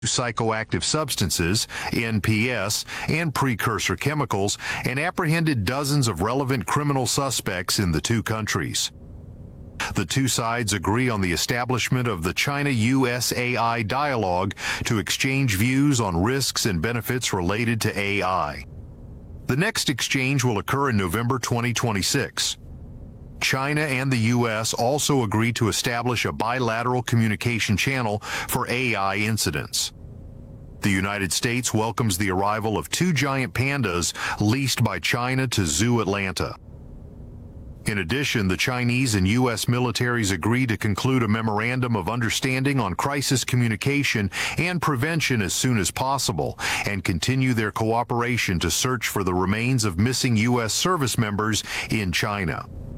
psychoactive substances, NPS, and precursor chemicals, and apprehended dozens of relevant criminal suspects in the two countries. The two sides agree on the establishment of the China-US AI dialogue to exchange views on risks and benefits related to AI. The next exchange will occur in November 2026. China and the U.S. also agreed to establish a bilateral communication channel for AI incidents. The United States welcomes the arrival of two giant pandas leased by China to Zoo Atlanta. In addition, the Chinese and U.S. militaries agreed to conclude a memorandum of understanding on crisis communication and prevention as soon as possible, and continue their cooperation to search for the remains of missing U.S. service members in China.